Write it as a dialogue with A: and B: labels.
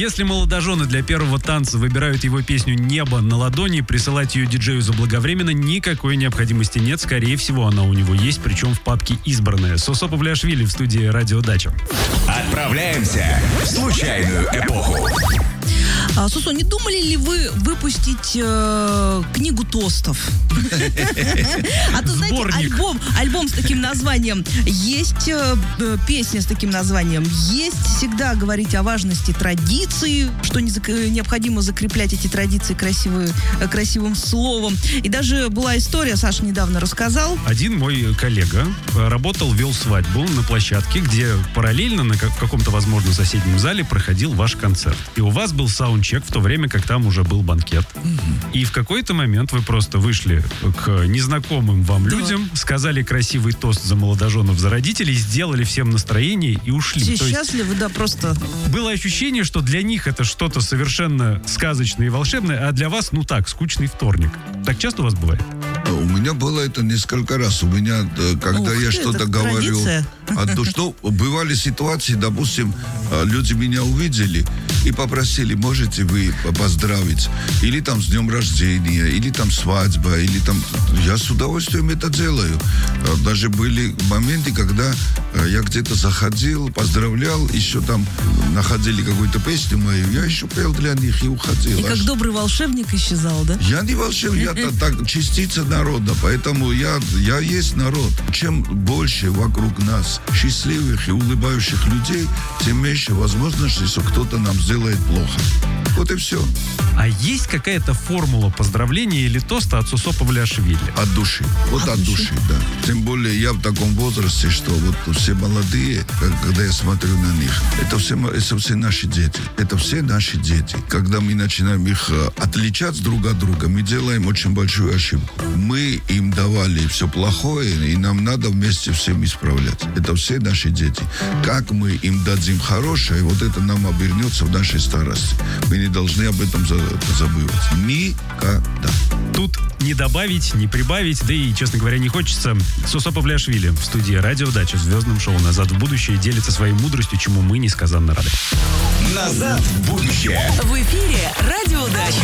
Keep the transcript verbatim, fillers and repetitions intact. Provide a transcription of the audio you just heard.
A: Если молодожены для первого танца выбирают его песню «Небо на ладони», присылать ее диджею заблаговременно никакой необходимости нет. Скорее всего, она у него есть, причем в папке «Избранная». Сосо Павлиашвили в студии «Радио Дача».
B: Отправляемся в случайную эпоху.
C: А, Сусо, не думали ли вы выпустить э, книгу тостов? А то, знаете, альбом, альбом с таким названием, есть э, песня с таким названием, есть всегда говорить о важности традиций, что не зак- необходимо закреплять эти традиции красивые, красивым словом. И даже была история, Саша недавно рассказал.
A: Один мой коллега работал, вел свадьбу на площадке, где параллельно на как- в каком-то, возможно, соседнем зале проходил ваш концерт. И у вас был саундчек в то время, как там уже был банкет. Mm-hmm. И в какой-то момент вы просто вышли к незнакомым вам да. людям, сказали красивый тост за молодоженов, за родителей, сделали всем настроение и ушли.
C: Все
A: то
C: счастливы, да, просто.
A: Было ощущение, что для них это что-то совершенно сказочное и волшебное, а для вас, ну так, скучный вторник. Так часто у вас бывает?
D: У меня было это несколько раз. У меня, когда
C: Ух
D: я
C: ты,
D: что-то говорил, а то, что бывали ситуации, допустим, люди меня увидели и попросили, можете вы поздравить, или там с днем рождения, или там свадьба, или там... Я с удовольствием это делаю. Даже были моменты, когда я где-то заходил, поздравлял, еще там находили какую-то песню мою, я еще пел для них и уходил.
C: И как
D: Аж...
C: добрый волшебник исчезал, да?
D: Я не волшебник, я так частица народа, поэтому я, я есть народ. Чем больше вокруг нас счастливых и улыбающих людей, тем меньше возможности, что кто-то нам сделает плохо. Вот и все.
A: А есть какая-то формула поздравления или тоста от Сосо Павлиашвили?
D: От души. Вот от, от души? души, да. Тем более я в таком возрасте, что вот все молодые, когда я смотрю на них, это все, это все наши дети. Это все наши дети. Когда мы начинаем их отличать друг от друга, мы делаем очень большую ошибку. Мы им давали все плохое, и нам надо вместе всем исправлять. Это все наши дети. Как мы им дадим хорошее, вот это нам обернется в нашей старости. Мы не должны об этом забывать. Никогда.
A: Тут не добавить, не прибавить, да и, честно говоря, не хочется. Сосо Павлиашвили в студии «Радио Дача» в звездном шоу «Назад в будущее» делится своей мудростью, чему мы несказанно рады.
B: «Назад в будущее».
E: В эфире «Радио Дача».